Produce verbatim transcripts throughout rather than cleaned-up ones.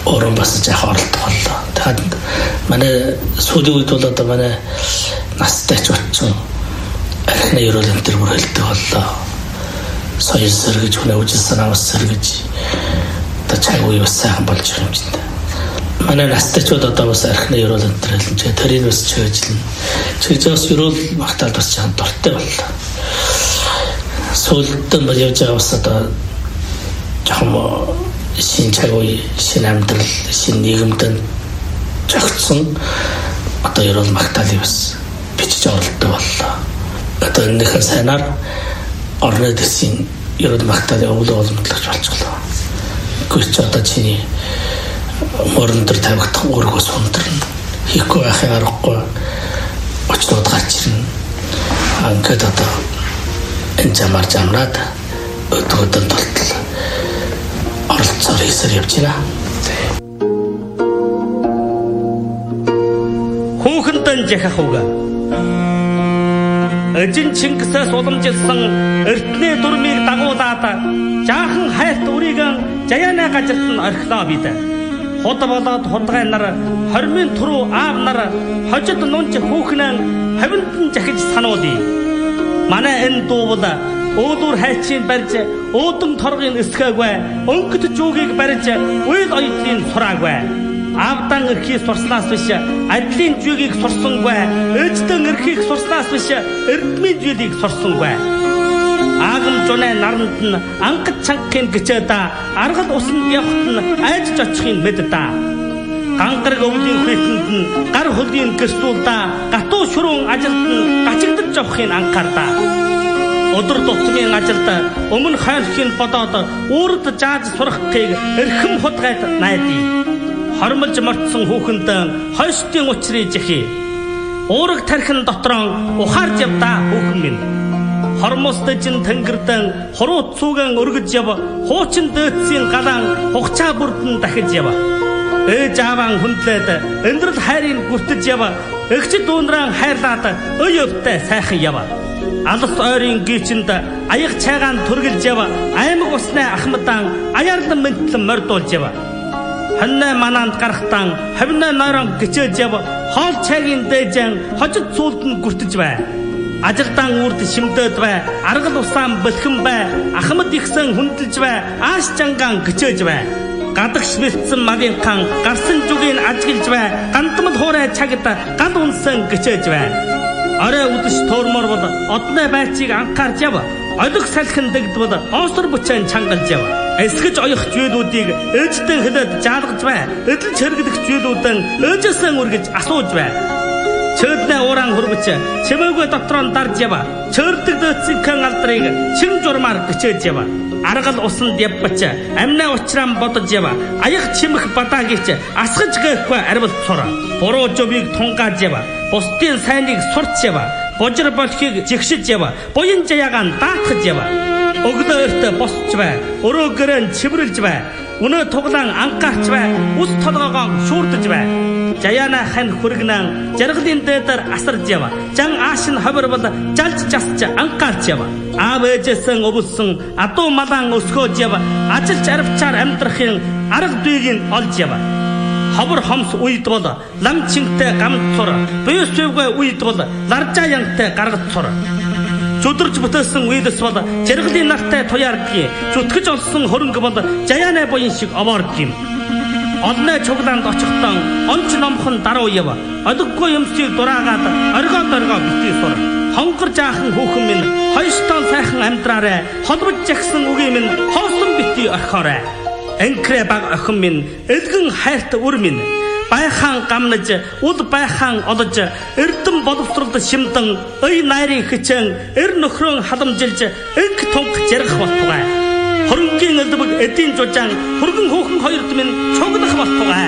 өөрөө бас жаах оролдох боллоо. Тэгэхээр манай сүүлийн үед бол одоо манай настай ч очсон архины ерөөл энэ төр бүр хэлдэг боллоо. Соёл сэргэж, хүнээ үжил санаавс сэргэж одоо цаг үе бас сайхан болж байгаа юм чинь. Манай настай ч одоо бас архины ерөөл энэ төр хэлж тэрийг бас чийжлэн. Чийжээс ерөөл магтаал бас чам дуртай боллоо. Сүүлдэн бол явж байгаа бас одоо жоохон шинэ цаг үе, шинэ амьдрал, шинэ нийгэмд зохицсон одоо ерөөл магтаалыг бас бичиж оролддог боллоо. Одоо энэхээ сайнаар орны дэсийн ерөөл магтаалын өвлөө уламжлалж болчихлоо. Гэхдээ ч одоо чиний мөрөн дээр тавигдах өргөөс хүндрэн хийхгүй байхын аргагүй очнууд гарч ирнэ. Ингээд одоо энэ замаар замраад өдгөдөн толтол оролцоор хийсээр явж байна. Хүүхэндэн жахахуга Эжин Чингисээс уламжилсан эртний дүрмийг дагуулад жаахан хайлт үрийгэн жаяана газарт нь орхилоо бид. Ход болоод худгай нар хормын түрүү аав нар хожид нунж хүүхнэн хавинтан жахиж сануулъя. Манай энэ дуу бол өөдүр хайчийн барьж өөдөн торгын эсгээгүй өнгөт жүүгийг барьж уйл оёдлын сураагүй. Аавдан эрхийг сурснаас биш адлын жүүгийг сурсангүй. Ээждэн эрхийг сурснаас биш эрдмийн жүүлийг сурсангүй. Аагам жунай наранд нь ангад чанхын гिचээд аргал усанд явхад нь айж очихын мэд та. Гангараг өвлийн хүйтэнд нь гар хөлийн гэрсүүлдэ гатуу шүрүүн ажилд нь гачигдж явахын анхаарда. Өдөр тутмын ажилд өмнө хайрхийн бодоод үүрд зааж сурахыг эрхэм худгайд найдаа. Хормолж мортсон хүүхэнд хойштын учрыг жихий. Уураг тархин дотроо ухаарж явдаа хүүхэн минь. Хормос дэжин тэнгэрдэн хуруу цууган өргөж яв. Хуучин дээдсийн галаан хугацаа бүрдэн дахиж яв. Ээж ааван хүндлээд эндрэл хайрыг гүртэж яв. Эгч дүүнран хайрлаад ой өвтэй сайхан яв. Алс ойрын гीचэнд аяг цайгаан түргэлж яв. Аймаг усны ахмадан аярлан мэнтлэн мордуулж яв. Ханна мананд гарахтан хавна нойрон гिचэж яв. Хоол цайгийн дээжэн хожид цуулд нь гүртэж бай. Ажилдан үрд шимдээд бай. Аргал усаан бэлхэн бай. Ахмад ихсэн хүндэлж бай. Ааш жангаан гिचэж бай. Гадагш бэлдсэн мавинхан гарсан зүгийн ажиглж бай. Гандмал хуурай цагт гал унсан гिचэж бай. Орой үдэш туурмор бол одны байцыг анхаарч яв. Олиг салхин дэгдвэл оосор бүчэн чангалж яв. Эсгэж оёх зүйлүүдийг ээждэн хэлээд жаалгаж бай. Эдэлж хэрэглэх зүйлүүдэн ээжээсээ үргэж асууж бай. Чөднэ ууран хургуч чимээгүй дотроо дарж яв. Чөрдөг дэцэн алдрыг чин журмаар гिचэж яв. Аргал усанд явбач амнаа учран бодож яв. Аях чимэх бадаагич асгаж гээхгүй арвал цур. Буруу жобыг тунгааж яв. Бусдын сайныг сурч яв. Божир болохыг жигшиж яв. Буян жаягаан даатгаж яв. Өглөөрт босч бай. Өрөө гэрэн чивэрлж бай. Өнөө туглаан анхаарч бай. Ус толгоогоо шүүрдэж бай. Жаяна хан хүргнэн жаргалын дээдэр асарж яв. Жан аашин ховор бол жалж жасч анхаарч яв. Аав ээжээсэн өвөлсөн адуу малаан өсгөөж яв. Ажилч арвчаар амьдрахын арга дүйгийг олж яв. Ховор хомс үед бол лам чингтэй гамд цур. Буюус зүвгүй үед бол ларжаа янтай гаргаж цур. Зүдэрж бүтээсэн үедс бол жаргалын нартай туяардгийн. Зүтгэж олсон хөрөнгө бол жаяна буян шиг овоордгийн. Олны чуглаанд очихтон онч номхон даруу яв. Одоггүй юмсыг дураагаад оргоо доргоо битгий сур. Хонгор жаахан хүүхэн минь хойштон сайхан амьдраарэ. Холбож жагсан үгийн минь хоосон битгий орхоорэ. Энкрэ баг охин минь элгэн хайрт үр минь. Байхан гамнаж уд байхан олож эрдэм боловсролд шимтэн ой найрын хичэн эр нөхрөн халамжилж энк тунх жаргах болтугай. Хөрөнгөний элдвэг эдийн жужаан хөргөн хүүхэн хоёрд минь чуглах болтугай.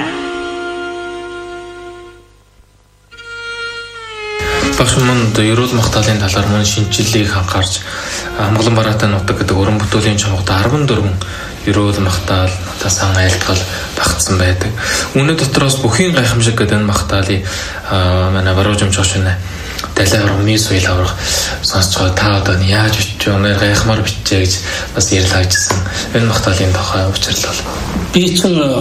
Багш манд ерөөл магтаалын талаар мөн шинжилгээг ханхаарч амгалан бараатай нутаг гэдэг уран бүтээлийн чавгад арван дөрвөн ерөөл магтаал тасан айлтгал багтсан байдаг. Үүний дотроос бүхийн гайхамшиг гэдэг энэ магтаалыг манай баруужимч ошинэ далай ромын суйл аврах сонсч байгаа та одоо яаж бичиж өнөр гайхмаар бичжээ гэж бас ярил хайжсан. Энэ магтаалын тухай учирлал. Би ч